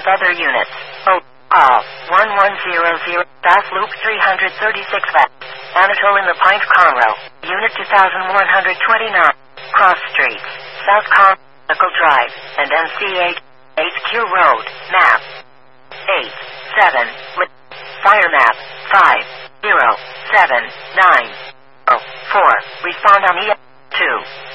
with other units. Oh, all. 1100. Fast Loop 336 West. Anatole in the Pint Conroe. Unit 2129. Cross Streets. South Carmichael Drive. And NCH. HQ Road. Map. 8. 7. Fire map. 5. 0. 7. 9. 4. Respond on E2.